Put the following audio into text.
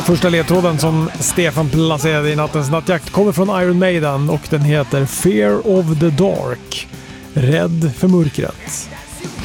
Första ledtråden som Stefan placerade i nattens nattjakt kommer från Iron Maiden och den heter Fear of the Dark. Rädd för mörkret.